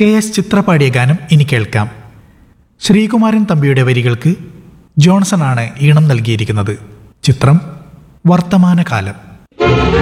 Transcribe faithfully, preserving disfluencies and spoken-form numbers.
K S ചിത്ര പാടിയ ഗാനം ഇനി കേൾക്കാം. ശ്രീകുമാരൻ തമ്പിയുടെ വരികൾക്ക് ജോൺസൺ ആണ് ഈണം നൽകിയിരിക്കുന്നത്. ചിത്രം വർത്തമാനകാലം.